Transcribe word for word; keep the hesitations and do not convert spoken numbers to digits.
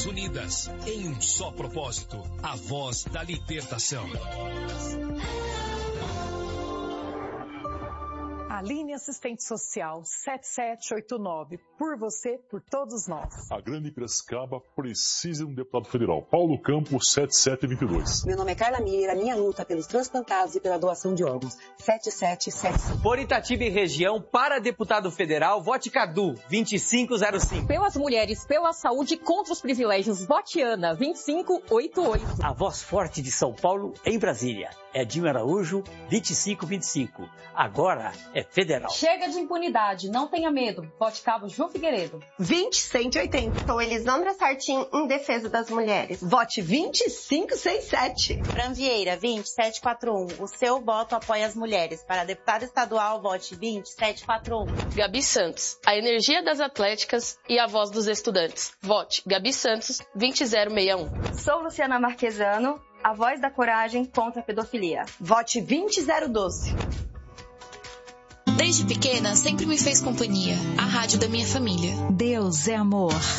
unidas em um só propósito, a voz da libertação. Aline Assistente Social sete sete oito nove. Por você, por todos nós. A Grande Piracicaba precisa de um deputado federal. Paulo Campos sete sete dois dois. Meu nome é Carla Miller, a minha luta pelos transplantados e pela doação de órgãos. sete sete sete cinco. Por Itatiba e região, para deputado federal, vote Cadu vinte e cinco zero cinco. Pelas mulheres, pela saúde, contra os privilégios, vote Ana vinte e cinco oitenta e oito. A voz forte de São Paulo em Brasília. Edinho Araújo vinte e cinco vinte e cinco. Agora é federal. Chega de impunidade, não tenha medo. Vote Cabo Ju Figueiredo. vinte cento e oitenta. Sou Elisandra Sartin, em defesa das mulheres. Vote vinte e cinco sessenta e sete. Fran Vieira, vinte sete quatro um. O seu voto apoia as mulheres. Para deputada estadual, vote vinte sete quatro um. Gabi Santos, a energia das atléticas e a voz dos estudantes. Vote Gabi Santos, vinte zero sessenta e um. Sou Luciana Marquesano, a voz da coragem contra a pedofilia. Vote vinte zero doze. Desde pequena, sempre me fez companhia. A rádio da minha família. Deus é amor.